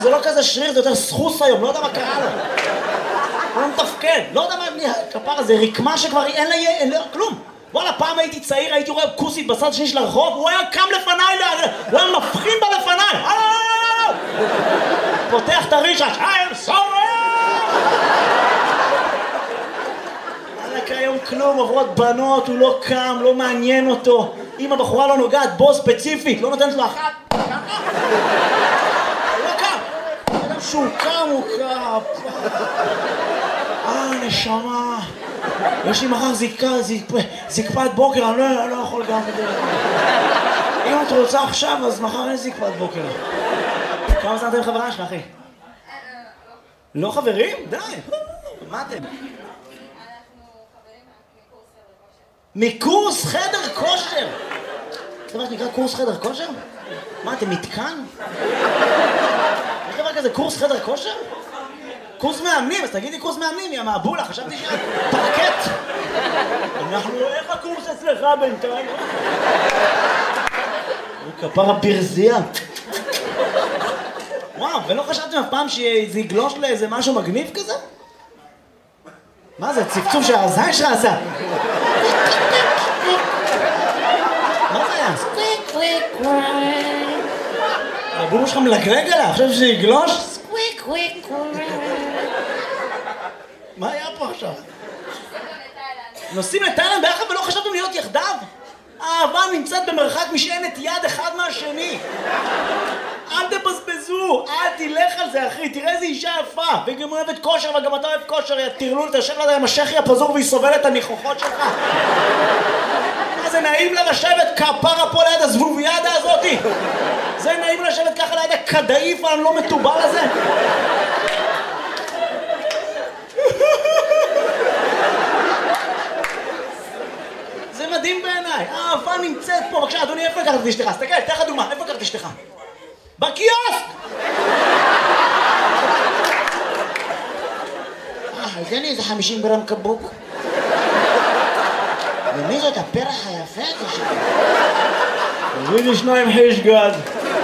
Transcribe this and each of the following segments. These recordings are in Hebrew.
זה לא כזה שריר, זה יותר סחוס היום, לא יודע מה קרה לו. הוא לא מתפקד, לא יודע מה כפרה, זה רקמה שכבר אין לה כלום. וואלה, פעם הייתי צעיר, הייתי רואה כוסית בצד השני של הרחוב, הוא היה קם לפניי, הוא היה מבחין בה לפניי. פותח את הרישש, I'm sorry! עלק היום כלום, עוברות בנות, הוא לא קם, לא מעניין אותו. אם הבחורה לא נוגעת בו ספציפית, לא נותנת לו אחת. הוא לא קם. שהוא קם, הוא קם. נשמה. יש לי מחר זקפת בוקר, אני לא יכול גם את זה. אם את רוצה עכשיו, אז מחר אין זקפת בוקר. כמה זמן אתם חברה שלך, אחי? לא חברים? די. מה אתם? אנחנו חברים מקורס חדר כושר. מקורס חדר כושר? זה מה שנקרא קורס חדר כושר? מה, אתם מתקן? יש דבר כזה קורס חדר כושר? קורס מאמנים, אז תגידי קורס מאמנים, יא מהבולה, חשבתי שאת פרקט. אנחנו, איך הקורס אצלך בינתיים? הוא כפרה ברזייה. וואו, ולא חשבתם אף פעם שזה יגלוש לאיזה משהו מגניב כזה? מה זה, צפצוף שהזין שלך עשה? מה זה היה? סקוויק קוויק קוויק. הבומו שלך מלגלג עליה, עכשיו שזה יגלוש? סקוויק קוויק קוויק. מה היה פה עכשיו? נוסעים לתאילנד ביחד ולא חשבתם להיות יחדיו? האהבה נמצאת במרחק משענת יד אחד מהשני. אל תבזבזו, אל תלך על זה אחי, תראה איזה אישה יפה. והיא גם אוהבת כושר וגם אתה אוהב כושר, תרלול, תשב לה עם השכי הפזור והיא סובלת את הניחוחות שלך. מה זה נעים לה לשבת כפרה פה ליד הזבוביאדה הזאתי? זה נעים לשבת ככה ליד הכדאיף הלא מטובל הזה? זה מדהים בעיניי, האהבה נמצאת פה. בבקשה, אדוני, איפה לקחת את אשתך? תסתכל, תן לך דוגמה, איפה לקחת את אשתך? בקיוסק! תן לי איזה 50 גרם קבוק. ומי זאת הפרח היפה הזה שלי? תביא לי 2 חיש גד.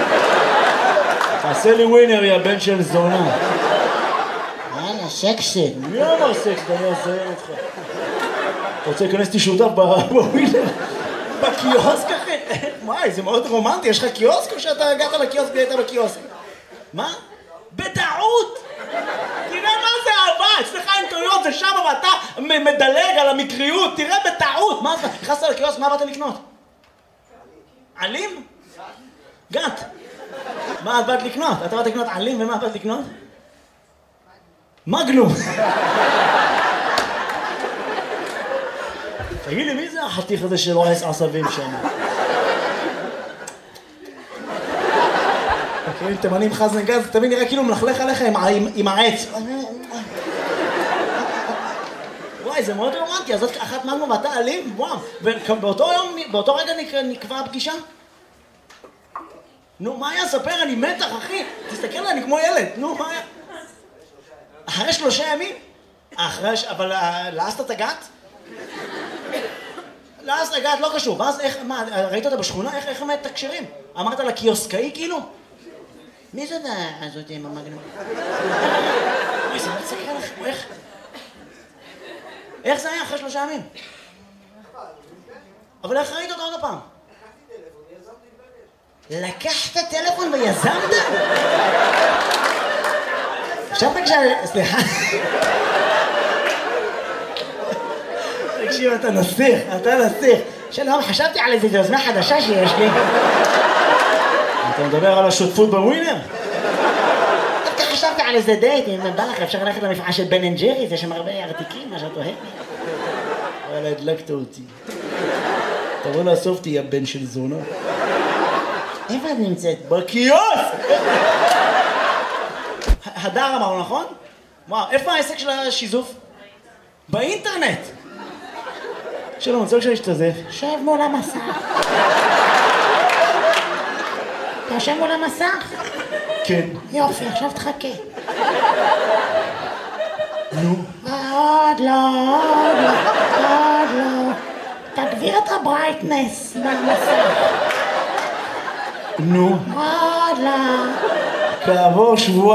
תעשה לי ווינר, יא בן של זונה. יאללה, סקסית. מי אמר סקסית? אני אעזר אותך. אתה רוצה להיכנס אותי שותף בווינר? בקיוסק אחי? וואי, זה מאוד רומנטי, יש לך קיוסק או שאתה הגעת לקיוסק והיית בקיוסק? מה? בטעות! תראה מה זה אהבה, אצלך אין טעויות, זה שם ואתה מדלג על המקריות, תראה בטעות! מה זה? נכנסת לקיוסק, מה באת לקנות? עלים? גת. מה את באת לקנות? אתה באת לקנות עלים ומה באת לקנות? מגנום. תגיד לי, מי זה החתיך הזה שלא עש עשבים שם? מכירים תימנים חזן גז, זה תמיד נראה כאילו מלכלך עליך עם העץ. וואי, זה מאוד רומנטי, אז זאת אחת מגנום ואתה עלים? וואו, ובאותו רגע נקבע הפגישה? נו, מה היה? ספר, אני מתח, אחי. תסתכל עליי, אני כמו ילד. נו, מה היה? אחרי 3 ימים? אבל לעשת את הגת? לעשת את הגת לא קשור. ואז איך, מה, ראית אותה בשכונה? איך הם מתקשרים? אמרת לה קיוסקאי כאילו? מי זאת הזאת עם המגנום? אוי, זה מצחיק לך, איך זה היה אחרי 3 ימים? אבל איך ראית אותה עוד הפעם? לקחת טלפון ויזמת? עכשיו סליחה. תקשיב, אתה נסיך. שלום, חשבתי על איזו יוזמה חדשה שיש לי. אתה מדבר על השותפות בווינר? דווקא חשבתי על איזה דייט, אם בא לך אפשר ללכת למפעל של בן אנד ג'ריס, יש שם הרבה ארתיקים, מה שאת אוהבת. וואלה, הדלקת אותי. תבוא לאסוף אותי, יא בן של זונה. איפה את נמצאת? בקיוסק! הדר אמרנו, נכון? וואו, איפה העסק של השיזוף? באינטרנט! שלום, אני רוצה להשתזף. שב מול המסך. אתה יושב מול המסך? כן. יופי, עכשיו תחכה. נו. עוד לא. תגביר את הברייטנס במסך. נו. עוד לא. כעבור שבועיים.